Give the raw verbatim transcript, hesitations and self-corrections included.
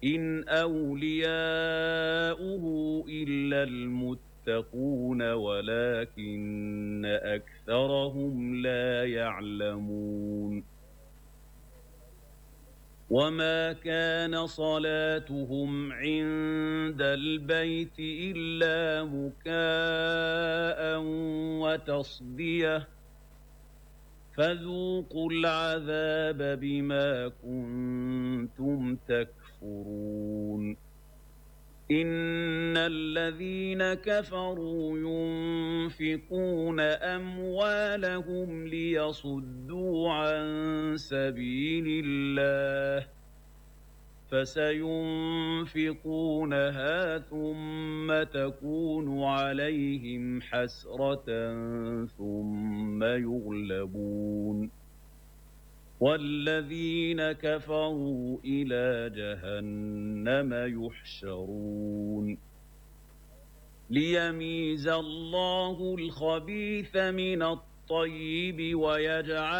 إِنْ أَوْلِيَاؤُهُ إِلَّا الْمُتَّقُونَ وَلَٰكِنَّ أَكْثَرَهُمْ لَا يَعْلَمُونَ وَمَا كَانَ صَلَاتُهُمْ عِندَ الْبَيْتِ إِلَّا مُكَاءً وَتَصْدِيَةً فَذُوقُوا الْعَذَابَ بِمَا كُنتُمْ تَكْفُرُونَ إِنَّ الَّذِينَ كَفَرُوا يُنفِقُونَ أَمْوَالَهُمْ لِيَصُدُّوا عَن سَبِيلِ اللَّهِ فَسَيُنفِقُونَهَا ثُمَّ تَكُونُ عَلَيْهِمْ حَسْرَةً ثُمَّ يُغْلَبُونَ وَالَّذِينَ كَفَرُوا إِلَىٰ جَهَنَّمَ يُحْشَرُونَ لِيَمِيزَ اللَّهُ الْخَبِيثَ مِنَ الطَّيِّبِ وَيَجْعَلَ